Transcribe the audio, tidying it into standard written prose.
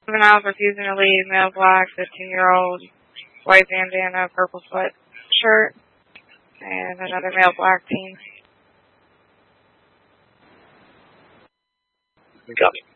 Juveniles refusing to leave, male black, 15-year-old, white bandana, purple sweatshirt, and another male black teen. Copy.